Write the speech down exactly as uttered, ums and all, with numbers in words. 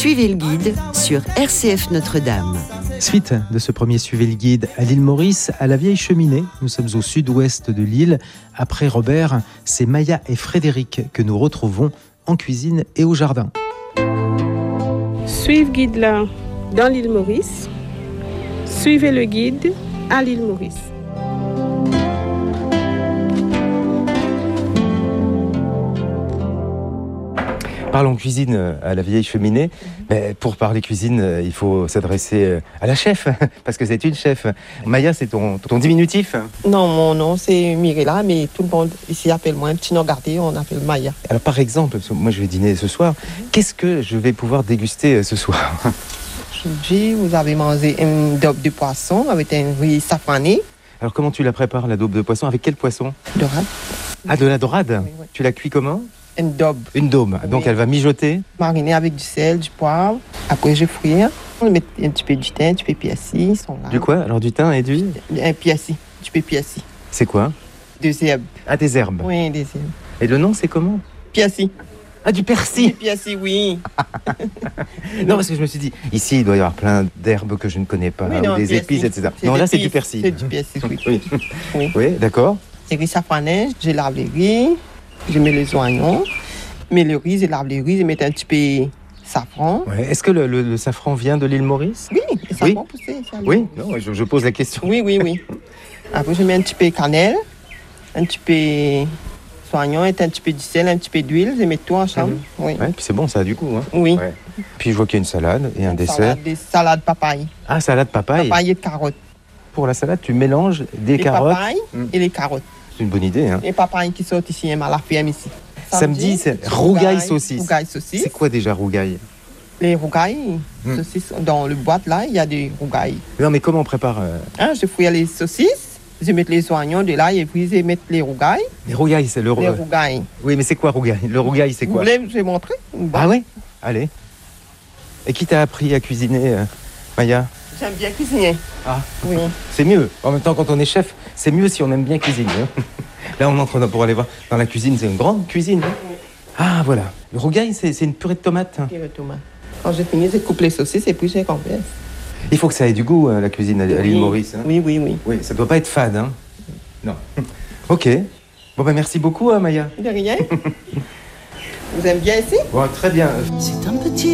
Suivez le guide sur R C F Notre-Dame. Suite de ce premier Suivez le guide à l'île Maurice, à la Vieille Cheminée. Nous sommes au sud-ouest de l'île. Après Robert, c'est Maya et Frédéric que nous retrouvons en cuisine et au jardin. Suivez le guide là dans l'île Maurice. Suivez le guide à l'île Maurice. Parlons cuisine à la Vieille Cheminée. Mais pour parler cuisine, il faut s'adresser à la chef, parce que c'est une chef. Maya, c'est ton, ton diminutif? Non, mon nom c'est Mirella, mais tout le monde ici appelle moi un petit nom gardé, on appelle Maya. Alors par exemple, moi je vais dîner ce soir, mm-hmm. Qu'est-ce que je vais pouvoir déguster ce soir? Aujourd'hui, vous avez mangé une daube de poisson avec un riz safrané. Alors comment tu la prépares, la daube de poisson? Avec quel poisson? Dorade. Ah, de la dorade? Oui, oui. Tu la cuis comment? Une daube. Une daube, oui. Donc elle va mijoter? Mariner avec du sel, du poivre. Après, je frire. On met un petit peu du thym, un petit peu de piassi. Du quoi? Alors du thym et du? Un piassi, du peu de piassi. C'est quoi? Des herbes. Ah, des herbes? Oui, des herbes. Et le nom, c'est comment? Piassi. Ah, du persil? Du piassi, oui. Non, parce que je me suis dit, ici, il doit y avoir plein d'herbes que je ne connais pas, oui, non, des épices, et cetera. Non, là, c'est du persil. C'est du persil, oui. Oui, oui. Oui, d'accord. C'est riz safrané, je lave les riz, je mets les oignons, je mets le riz, je lave les riz, je mets un petit peu de safran. Ouais. Est-ce que le, le, le safran vient de l'île Maurice? Oui, le safran oui. poussé. Ça oui, non, je, je pose la question. Oui, oui, oui. Après, je mets un petit peu de cannelle, un petit peu soignon, et un petit peu de sel, un petit peu d'huile, je mets tout ensemble. Mmh. Oui. Ouais, puis c'est bon, ça a du goût. Hein. Oui. Ouais. Puis je vois qu'il y a une salade et un une dessert. Salade, des salades papaye. Ah, salade papaye. Papaye et de carottes. Pour la salade, tu mélanges des les carottes. Papayes mmh. et les carottes. C'est une bonne idée. Hein. Les papayes qui sortent ici, à la ferme ici. Samedi, c'est rougail saucisse. Rougail saucisse. C'est quoi déjà rougail? Les rougailles, mmh. saucisses, dans le boîte là, il y a des rougailles. Non, mais comment on prépare euh... hein, je fouille les saucisses, je mets les oignons de l'ail et puis je mets les rougailles. Les rougailles, c'est le Les rougailles. Oui, mais c'est quoi rougail? Le rougail, c'est quoi? Vous voulez, je vais montrer. Ah oui? Allez. Et qui t'a appris à cuisiner, euh, Maya? J'aime bien cuisiner. Ah, oui. C'est mieux. En même temps, quand on est chef, c'est mieux si on aime bien cuisiner. Hein. Là, on entre pour aller voir dans la cuisine. C'est une grande cuisine. Hein. Oui. Ah, voilà. Le rougail, c'est, c'est une purée de tomates. Purée de tomates. Quand j'ai fini, je coupe les saucisses et puis je compresse. Il faut que ça ait du goût, la cuisine à l'île oui. Maurice. Hein. Oui, oui, oui. Oui, ça ne doit pas être fade. Hein. Non. Ok. Bon, ben merci beaucoup, hein, Maya. De rien. Vous aimez bien ici? Bon, très bien. C'est un petit